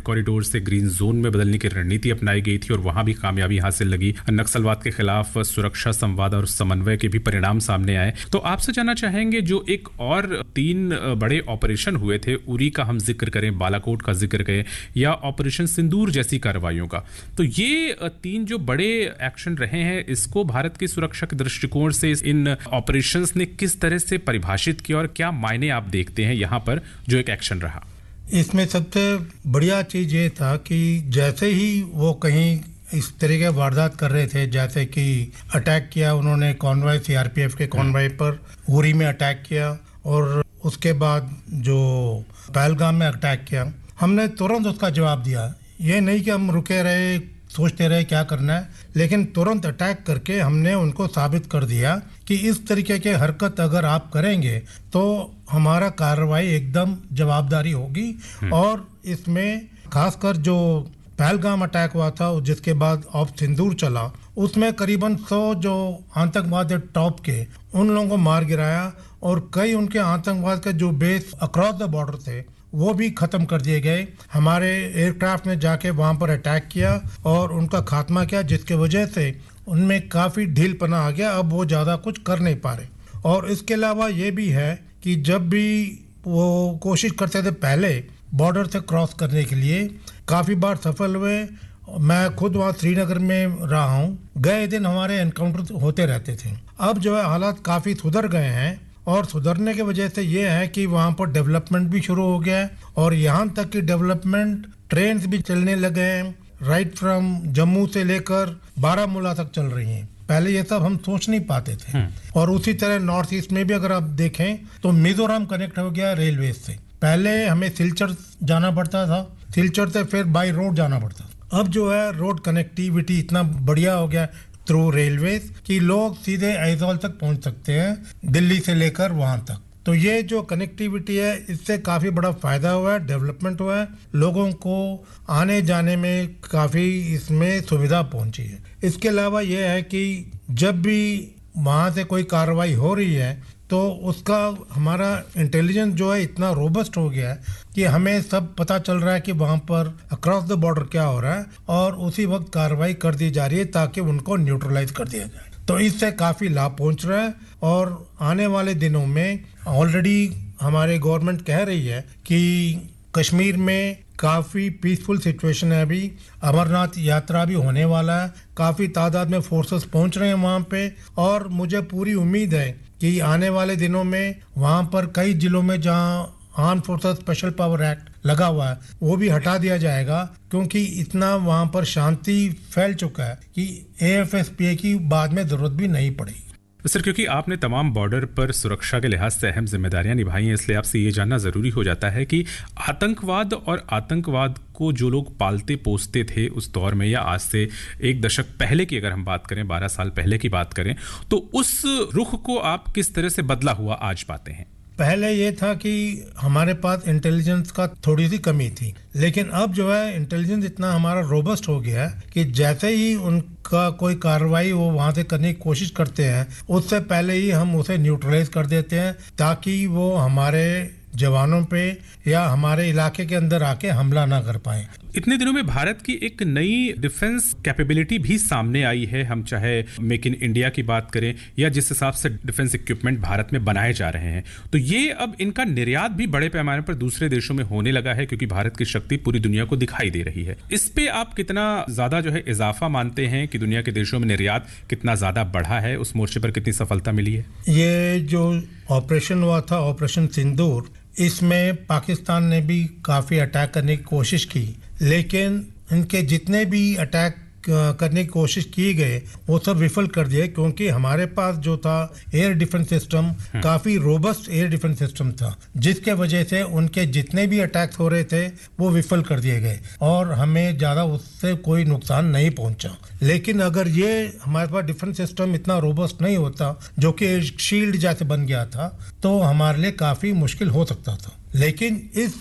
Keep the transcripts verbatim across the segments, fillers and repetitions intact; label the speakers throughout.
Speaker 1: Corridor से green zone में बदलने की रणनीति अपनाई गई थी और वहां भी कामयाबी हासिल लगी। नक्सलवाद के खिलाफ सुरक्षा, संवाद और समन्वय के भी परिणाम सामने आए। तो आपसे जानना चाहेंगे, जो एक और तीन बड़े ऑपरेशन हुए थे, उरी का हम जिक्र करें, बालाकोट का जिक्र करें या ऑपरेशन सिंदूर जैसी कार्रवाइयों का, तो ये तीन जो बड़े एक्शन रहे हैं, इसको भारत की सुरक्षा के दृष्टिकोण से इन ऑपरेशंस ने किस तरह से परिभाषित किया और क्या मायने आप देखते हैं यहाँ पर जो एक एक्शन रहा?
Speaker 2: इसमें सबसे बढ़िया चीज ये था कि जैसे ही वो कहीं इस तरह के वारदात कर रहे थे, जैसे कि अटैक किया उन्होंने कॉन्वॉय, सीआरपीएफ के कॉन्वॉय पर उरी में अटैक किया और उसके बाद जो पहलगाम में अटैक किया, हमने तुरंत उसका जवाब दिया। ये नहीं कि हम रुके रहे, सोचते रहे क्या करना है, लेकिन तुरंत अटैक करके हमने उनको साबित कर दिया कि इस तरीके के हरकत अगर आप करेंगे तो हमारा कार्रवाई एकदम जवाबदारी होगी। और इसमें खासकर जो पहलगाम अटैक हुआ था, जिसके बाद ऑप सिंदूर चला, उसमें करीबन सौ जो आतंकवादी टॉप के उन लोगों को मार गिराया और कई उनके आतंकवाद के जो बेस अक्रॉस द बॉर्डर थे वो भी खत्म कर दिए गए। हमारे एयरक्राफ्ट ने जाके वहां पर अटैक किया और उनका खात्मा किया, जिसके वजह से उनमें काफी ढीलपना आ गया, अब वो ज्यादा कुछ कर नहीं पा रहे। और इसके अलावा ये भी है कि जब भी वो कोशिश करते थे पहले बॉर्डर से क्रॉस करने के लिए, काफी बार सफल हुए। मैं खुद वहाँ श्रीनगर में रहा हूँ, गए दिन हमारे एनकाउंटर होते रहते थे। अब जो है हालात काफी सुधर गए हैं और सुधरने की वजह से ये है कि वहाँ पर डेवलपमेंट भी शुरू हो गया है और यहाँ तक कि डेवलपमेंट ट्रेन्स भी चलने लगे हैं, राइट फ्रॉम जम्मू से लेकर बारामूला तक चल रही हैं। पहले ये सब हम सोच नहीं पाते थे। और उसी तरह नॉर्थ ईस्ट में भी अगर आप देखें तो मिजोरम कनेक्ट हो गया रेलवे से। पहले हमें सिलचर जाना पड़ता था, सिलचर से फिर बाई रोड जाना पड़ता था। अब जो है रोड कनेक्टिविटी इतना बढ़िया हो गया थ्रू रेलवे कि लोग सीधे आइजॉल तक पहुंच सकते हैं, दिल्ली से लेकर वहां तक। तो ये जो कनेक्टिविटी है, इससे काफी बड़ा फायदा हुआ है, डेवलपमेंट हुआ है, लोगों को आने जाने में काफी इसमें सुविधा पहुंची है। इसके अलावा ये है कि जब भी वहां से कोई कार्रवाई हो रही है तो उसका हमारा इंटेलिजेंस जो है इतना रोबस्ट हो गया है कि हमें सब पता चल रहा है कि वहां पर अक्रॉस द बॉर्डर क्या हो रहा है और उसी वक्त कार्रवाई कर दी जा रही है ताकि उनको न्यूट्रलाइज कर दिया जाए। तो इससे काफी लाभ पहुंच रहा है और आने वाले दिनों में ऑलरेडी हमारे गवर्नमेंट कह रही है कि कश्मीर में काफी पीसफुल सिचुएशन है। अभी अमरनाथ यात्रा भी होने वाला है, काफी तादाद में फोर्सेस पहुंच रहे हैं वहां पे और मुझे पूरी उम्मीद है कि आने वाले दिनों में वहां पर कई जिलों में जहां arm forces special power act लगा हुआ है वो भी हटा दिया जाएगा, क्योंकि इतना वहां पर शांति फैल चुका है कि एएफएसपीए की बाद में जरूरत भी नहीं पड़ेगी।
Speaker 1: सर, क्योंकि आपने तमाम बॉर्डर पर सुरक्षा के लिहाज से अहम जिम्मेदारियां निभाई हैं, इसलिए आपसे ये जानना ज़रूरी हो जाता है कि आतंकवाद और आतंकवाद को जो लोग पालते पोसते थे उस दौर में या आज से एक दशक पहले की अगर हम बात करें, बारह साल पहले की बात करें, तो उस रुख को आप किस तरह से बदला हुआ आज पाते हैं?
Speaker 2: पहले ये था कि हमारे पास इंटेलिजेंस का थोड़ी सी कमी थी, लेकिन अब जो है इंटेलिजेंस इतना हमारा रोबस्ट हो गया है कि जैसे ही उनका कोई कार्रवाई वो वहां से करने की कोशिश करते हैं उससे पहले ही हम उसे न्यूट्रलाइज कर देते हैं ताकि वो हमारे जवानों पे या हमारे इलाके के अंदर आके हमला ना कर पाए।
Speaker 1: इतने दिनों में भारत की एक नई डिफेंस कैपेबिलिटी भी सामने आई है, हम चाहे मेक इन इंडिया की बात करें या जिस हिसाब से डिफेंस इक्विपमेंट भारत में बनाए जा रहे हैं, तो ये अब इनका निर्यात भी बड़े पैमाने पर दूसरे देशों में होने लगा है क्योंकि भारत की शक्ति पूरी दुनिया को दिखाई दे रही है। इस पे आप कितना ज्यादा जो है इजाफा मानते हैं कि दुनिया के देशों में निर्यात कितना ज्यादा बढ़ा है, उस मोर्चे पर कितनी सफलता मिली है?
Speaker 2: ये जो ऑपरेशन हुआ था, ऑपरेशन सिंदूर, इसमें पाकिस्तान ने भी काफी अटैक करने की कोशिश की, लेकिन इनके जितने भी अटैक करने की कोशिश की गए वो सब विफल कर दिए, क्योंकि हमारे पास जो था एयर डिफेंस सिस्टम काफी रोबस्ट एयर डिफेंस सिस्टम था, जिसके वजह से उनके जितने भी अटैक्स हो रहे थे वो विफल कर दिए गए और हमें ज्यादा उससे कोई नुकसान नहीं पहुंचा। लेकिन अगर ये हमारे पास डिफेंस सिस्टम इतना रोबस्ट नहीं होता, जो कि एक शील्ड जैसे बन गया था, तो हमारे लिए काफी मुश्किल हो सकता था। लेकिन इस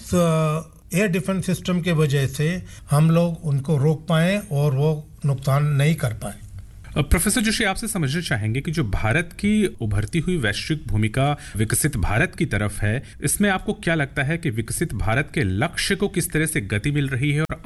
Speaker 2: एयर डिफेंस सिस्टम के वजह से हम लोग उनको रोक पाए और वो नुकसान नहीं कर पाए।
Speaker 1: प्रोफेसर जोशी, आपसे समझना चाहेंगे कि जो भारत की उभरती हुई वैश्विक भूमिका विकसित भारत की तरफ है, इसमें आपको क्या लगता है कि विकसित भारत के लक्ष्य को किस तरह से गति मिल रही है और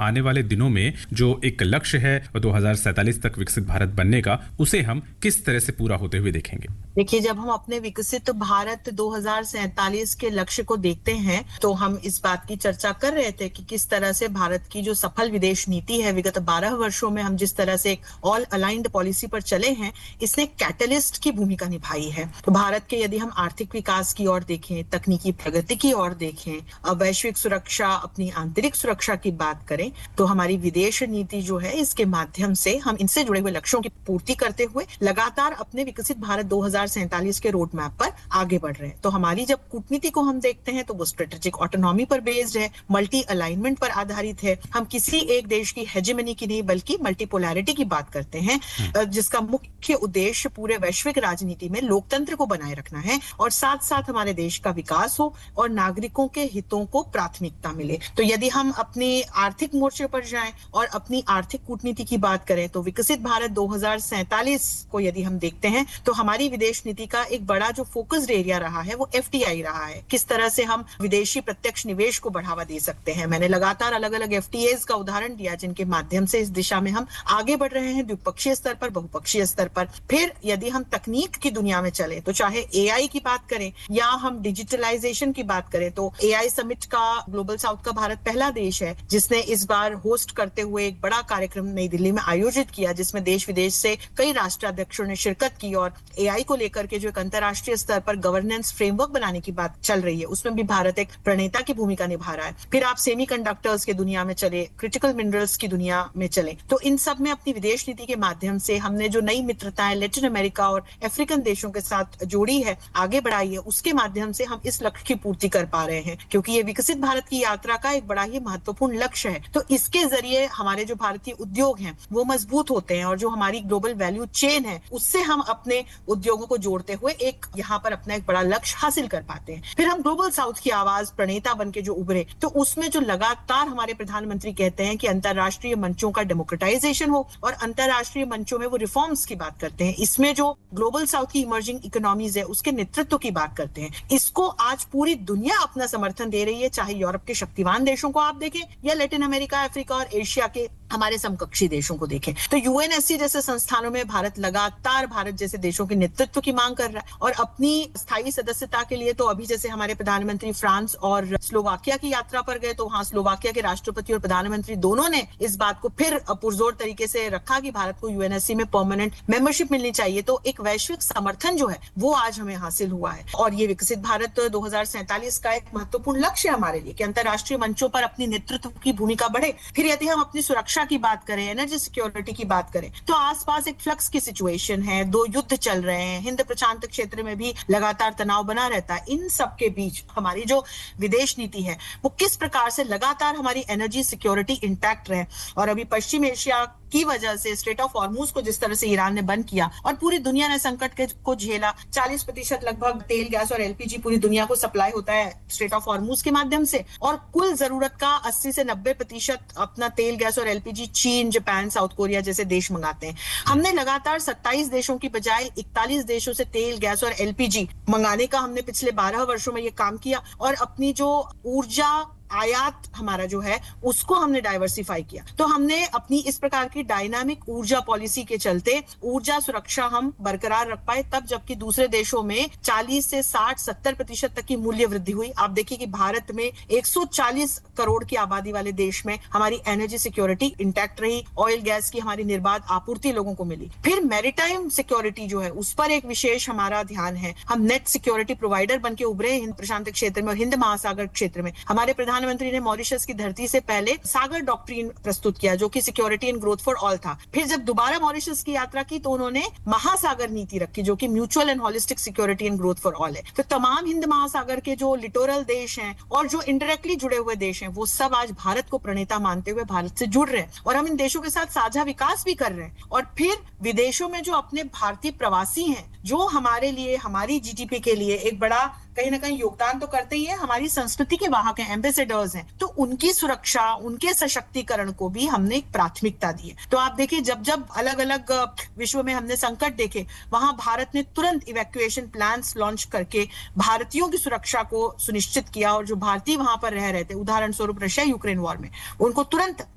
Speaker 1: आने वाले दिनों में जो एक लक्ष्य है दो हज़ार सैंतालीस तक विकसित भारत बनने का, उसे हम किस तरह से पूरा होते हुए देखेंगे?
Speaker 3: देखिए, जब हम अपने विकसित भारत दो हज़ार सैंतालीस के लक्ष्य को देखते हैं तो हम इस बात की चर्चा कर रहे थे कि किस तरह से भारत की जो सफल विदेश नीति है, विगत बारह वर्षों में हम जिस तरह से एक ऑल अलाइंड पॉलिसी पर चले हैं, इसने कैटलिस्ट की भूमिका निभाई है। तो भारत के यदि हम आर्थिक विकास की ओर देखें, तकनीकी प्रगति की ओर देखें, वैश्विक सुरक्षा, अपनी आंतरिक सुरक्षा की बात करें, तो हमारी विदेश नीति जो है, इसके माध्यम से हम इनसे जुड़े हुए लक्ष्यों की पूर्ति करते हुए लगातार अपने विकसित भारत दो हज़ार सैंतालीस के रोड मैप पर आगे बढ़ रहे हैं। तो हमारी जब कूटनीति को हम देखते हैं तो वो स्ट्रेटेजिक ऑटोनॉमी पर बेस्ड है, मल्टी अलाइनमेंट पर आधारित है। हम किसी एक देश की हेजेमनी की नहीं बल्कि मल्टीपोलैरिटी की बात करते हैं, जिसका मुख्य उद्देश्य पूरे वैश्विक राजनीति में लोकतंत्र को बनाए रखना है और साथ साथ हमारे देश का विकास हो और नागरिकों के हितों को प्राथमिकता मिले। तो यदि हम अपने आर्थिक मोर्चे पर जाएं और अपनी आर्थिक कूटनीति की बात करें तो विकसित भारत दो हज़ार सैंतालीस को यदि हम देखते हैं तो हमारी विदेश नीति का एक बड़ा जो फोकस्ड एरिया रहा है वो एफटीआई रहा है। किस तरह से हम विदेशी प्रत्यक्ष निवेश को बढ़ावा दे सकते हैं। मैंने लगातार अलग अलग एफटीएज का उदाहरण दिया जिनके माध्यम से इस दिशा में हम आगे बढ़ रहे हैं, द्विपक्षीय स्तर पर, बहुपक्षीय स्तर पर। फिर यदि हम तकनीक की दुनिया में चले तो चाहे एआई की बात करें या हम डिजिटलाइजेशन की बात करें, तो एआई समिट का ग्लोबल साउथ का भारत पहला देश है जिसने इस बार होस्ट करते हुए एक बड़ा कार्यक्रम नई दिल्ली में आयोजित किया, जिसमें देश विदेश से कई राष्ट्राध्यक्षों ने शिरकत की और एआई को लेकर के जो एक अंतर्राष्ट्रीय स्तर पर गवर्नेंस फ्रेमवर्क बनाने की बात चल रही है, उसमें भी भारत एक प्रणेता की भूमिका निभा रहा है। फिर आप सेमीकंडक्टर्स की दुनिया में चले, क्रिटिकल मिनरल्स की दुनिया में चले, तो इन सब में अपनी विदेश नीति के माध्यम से हमने जो नई मित्रताएं लैटिन अमेरिका और अफ्रीकन देशों के साथ जोड़ी है, आगे बढ़ाई है, उसके माध्यम से हम इस लक्ष्य की पूर्ति कर पा रहे हैं, क्योंकि ये विकसित भारत की यात्रा का एक बड़ा ही महत्वपूर्ण लक्ष्य है। तो इसके जरिए हमारे जो भारतीय उद्योग हैं वो मजबूत होते हैं और जो हमारी ग्लोबल वैल्यू चेन है उससे हम अपने उद्योगों को जोड़ते हुए एक यहाँ पर अपना एक बड़ा लक्ष्य हासिल कर पाते हैं। फिर हम ग्लोबल साउथ की आवाज प्रणेता बन के जो उभरे, तो उसमें जो लगातार हमारे प्रधानमंत्री कहते हैं कि अंतरराष्ट्रीय मंचों का डेमोक्रेटाइजेशन हो और अंतरराष्ट्रीय मंचों में वो रिफॉर्म्स की बात करते हैं। इसमें जो ग्लोबल साउथ की इमर्जिंग इकोनॉमीज है उसके नेतृत्व की बात करते हैं। इसको आज पूरी दुनिया अपना समर्थन दे रही है, चाहे यूरोप के शक्तिवान देशों को आप देखें या लैटिन अमेरिका, अफ्रीका और एशिया के हमारे समकक्षी देशों को देखें। तो यूएनएससी जैसे संस्थानों में भारत लगातार भारत जैसे देशों के नेतृत्व की मांग कर रहा है और अपनी स्थायी सदस्यता के लिए तो अभी जैसे हमारे प्रधानमंत्री फ्रांस और स्लोवाकिया की यात्रा पर गए, तो वहां स्लोवाकिया के राष्ट्रपति और प्रधानमंत्री दोनों ने इस बात को फिर पुरजोर तरीके से रखा कि भारत को यूएनएससी में परमानेंट मेंबरशिप मिलनी चाहिए। तो एक वैश्विक समर्थन जो है वो आज हमें हासिल हुआ है और ये विकसित भारत दो हज़ार सैंतालीस का एक महत्वपूर्ण लक्ष्य है हमारे लिए कि अंतरराष्ट्रीय मंचों पर अपनी नेतृत्व की भूमिका बढ़े। फिर यदि हम अपनी सुरक्षा की बात करें, एनर्जी सिक्योरिटी की बात करें, तो आसपास एक फ्लक्स की सिचुएशन है, दो युद्ध चल रहे हैं, हिंद प्रशांत क्षेत्र में भी लगातार तनाव बना रहता है। इन सब के बीच हमारी जो विदेश नीति है वो किस प्रकार से लगातार हमारी एनर्जी सिक्योरिटी इंटैक्ट रहे। और अभी पश्चिम एशिया की वजह से स्ट्रेट ऑफ हॉर्मुज को जिस तरह से ईरान ने बंद किया और पूरी दुनिया ने संकट के को झेला, चालीस प्रतिशत लगभग तेल, गैस और एलपीजी पूरी दुनिया को सप्लाई होता है स्ट्रेट ऑफ हॉर्मुज के माध्यम से और कुल जरूरत का अस्सी से नब्बे प्रतिशत अपना तेल, गैस और एलपीजी चीन, जापान, साउथ कोरिया जैसे देश मंगाते हैं। हमने लगातार सत्ताईस देशों की बजाय इकतालीस देशों से तेल, गैस और एलपीजी मंगाने का हमने पिछले बारह वर्षों में ये काम किया और अपनी जो ऊर्जा आयात हमारा जो है उसको हमने डाइवर्सिफाई किया। तो हमने अपनी इस प्रकार की डायनामिक ऊर्जा पॉलिसी के चलते ऊर्जा सुरक्षा हम बरकरार रख पाए, तब जबकि दूसरे देशों में चालीस से साठ सत्तर प्रतिशत तक की मूल्य वृद्धि हुई। आप देखिए कि भारत में एक सौ चालीस करोड़ की आबादी वाले देश में हमारी एनर्जी सिक्योरिटी इंटैक्ट रही, ऑयल गैस की हमारी निर्बाध आपूर्ति लोगों को मिली। फिर मैरीटाइम सिक्योरिटी जो है उस पर एक विशेष हमारा ध्यान है। हम नेट सिक्योरिटी प्रोवाइडर बन के उभरे हिंद प्रशांत क्षेत्र में और हिंद महासागर क्षेत्र में। हमारे प्रधानमंत्री ने मॉरिशस की धरती से पहले सागर डॉक्ट्रिन प्रस्तुत किया जो कि security and growth for all था। फिर जब दोबारा मॉरिशस की यात्रा की तो उन्होंने महासागर नीति रखी जो कि mutual and holistic security and growth for all है। तो तमाम हिंद महासागर के जो लिटोरल देश हैं और जो इंडायरेक्टली जुड़े हुए देश हैं वो सब आज भारत को प्रणेता मानते हुए भारत से जुड़ रहे हैं और हम इन देशों के साथ साझा विकास भी कर रहे हैं। और फिर विदेशों में जो अपने भारतीय प्रवासी हैं जो हमारे लिए, हमारी जीडीपी के लिए एक बड़ा कहीं ना कहीं योगदान तो करते ही है, हमारी संस्कृति के वाहक हैं, एम्बेसडर्स हैं, तो उनकी सुरक्षा, उनके सशक्तिकरण को भी हमने एक प्राथमिकता दी है। तो आप देखिए जब जब अलग अलग विश्व में हमने संकट देखे वहां भारत ने तुरंत इवैक्यूएशन प्लान्स लॉन्च करके भारतीयों की सुरक्षा को सुनिश्चित किया और जो भारतीय वहां पर रह रहे थे, उदाहरण स्वरूप रशिया यूक्रेन वॉर में, उनको तुरंत